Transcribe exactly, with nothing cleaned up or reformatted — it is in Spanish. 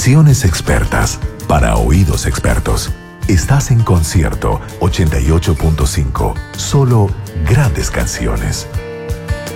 Canciones expertas para oídos expertos. Estás en Concierto ochenta y ocho punto cinco. Solo grandes canciones.